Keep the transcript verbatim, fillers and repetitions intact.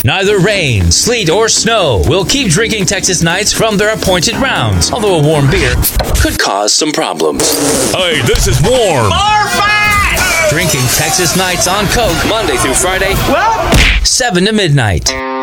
Neither rain, sleet, or snow will keep drinking Texas Nights from their appointed rounds, although a warm beer could cause some problems. Hey, this is warm. Four, five! Drinking Texas Nights on Coke Monday through Friday, What? seven to midnight.